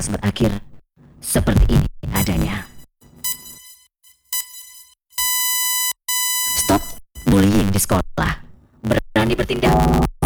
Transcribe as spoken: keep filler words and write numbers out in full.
berakhir seperti ini adanya. Stop bullying di sekolah. Berani bertindak